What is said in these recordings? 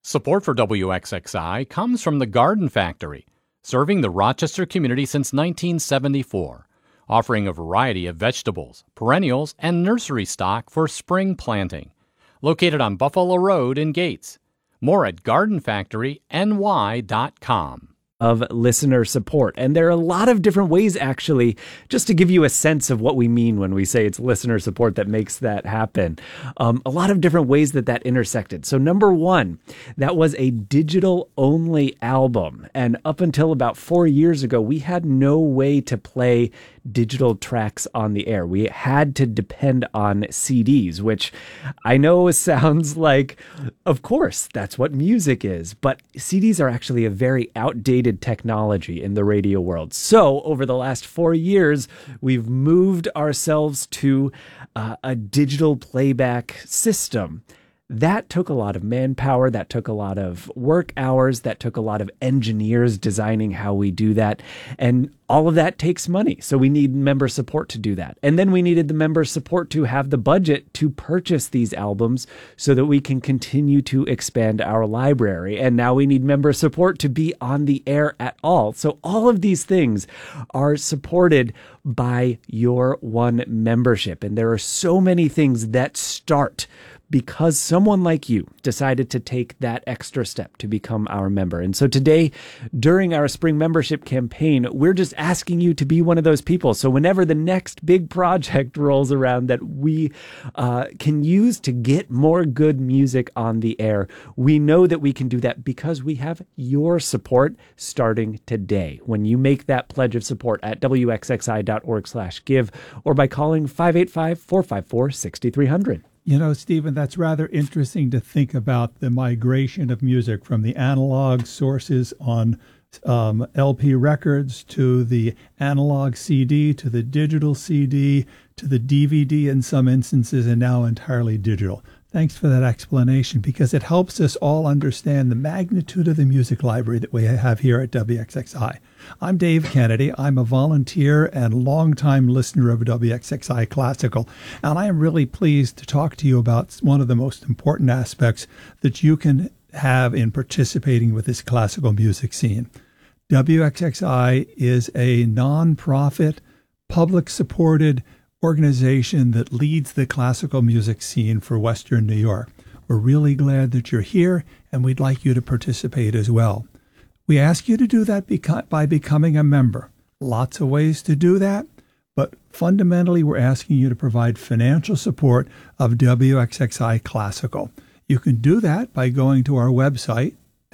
Support for WXXI comes from the Garden Factory, serving the Rochester community since 1974, offering a variety of vegetables, perennials, and nursery stock for spring planting. Located on Buffalo Road in Gates. More at gardenfactoryny.com. Of listener support. And there are a lot of different ways, actually, just to give you a sense of what we mean when we say it's listener support that makes that happen. A lot of different ways that intersected. So number one, that was a digital only album. And up until about 4 years ago, we had no way to play digital tracks on the air. We had to depend on CDs, which I know sounds like, of course, that's what music is. But CDs are actually a very outdated technology in the radio world. So over the last 4 years, we've moved ourselves to a digital playback system. That took a lot of manpower, that took a lot of work hours, that took a lot of engineers designing how we do that. And all of that takes money. So we need member support to do that. And then we needed the member support to have the budget to purchase these albums so that we can continue to expand our library. And now we need member support to be on the air at all. So all of these things are supported by your one membership. And there are so many things that start because someone like you decided to take that extra step to become our member. And so today, during our spring membership campaign, we're just asking you to be one of those people. So whenever the next big project rolls around that we can use to get more good music on the air, we know that we can do that because we have your support starting today. When you make that pledge of support at wxxi.org/give or by calling 585-454-6300. You know, Stephen, that's rather interesting to think about the migration of music from the analog sources on LP records to the analog CD to the digital CD to the DVD in some instances and now entirely digital. Thanks for that explanation because it helps us all understand the magnitude of the music library that we have here at WXXI. I'm Dave Kennedy. I'm a volunteer and longtime listener of WXXI Classical, and I am really pleased to talk to you about one of the most important aspects that you can have in participating with this classical music scene. WXXI is a nonprofit, public-supported organization that leads the classical music scene for Western New York. We're really glad that you're here, and we'd like you to participate as well. We ask you to do that by becoming a member. Lots of ways to do that, but fundamentally we're asking you to provide financial support of WXXI Classical. You can do that by going to our website,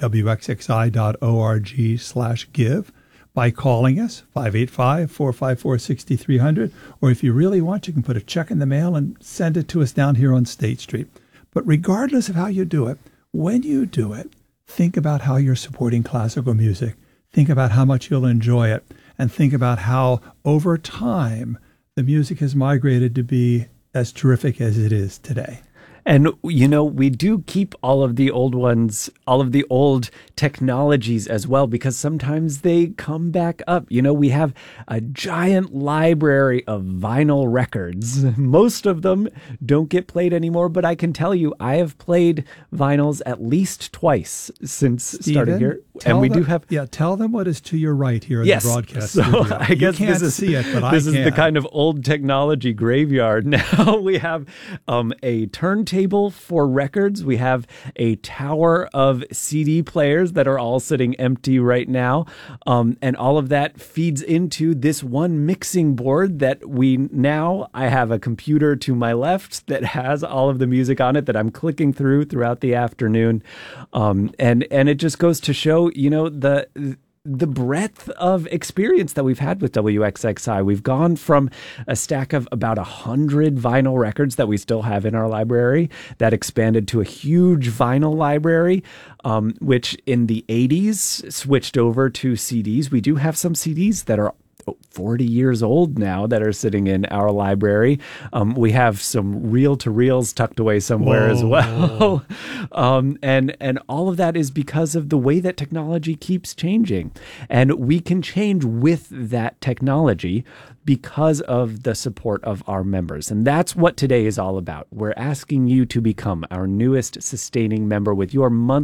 wxxi.org/give, by calling us, 585-454-6300, or if you really want, you can put a check in the mail and send it to us down here on State Street. But regardless of how you do it, when you do it, think about how you're supporting classical music. Think about how much you'll enjoy it, and think about how, over time, the music has migrated to be as terrific as it is today. And, you know, we do keep all of the old ones, all of the old technologies as well, because sometimes they come back up. You know, we have a giant library of vinyl records. Most of them don't get played anymore, but I can tell you, I have played vinyls at least twice since starting here. And we do have... Yeah, tell them what is to your right here in the broadcast studio. I guess you can't see it, but I can. This is the kind of old technology graveyard. Now we have a turntable for records. We have a tower of CD players that are all sitting empty right now. And all of that feeds into this one mixing board that I have a computer to my left that has all of the music on it that I'm clicking throughout the afternoon. And it just goes to show, you know, the breadth of experience that we've had with WXXI. We've gone from a stack of about 100 vinyl records that we still have in our library that expanded to a huge vinyl library, which in the 80s switched over to CDs. We do have some CDs that are 40 years old now that are sitting in our library. We have some reel-to-reels tucked away somewhere as well. And all of that is because of the way that technology keeps changing. And we can change with that technology because of the support of our members. And that's what today is all about. We're asking you to become our newest sustaining member with your monthly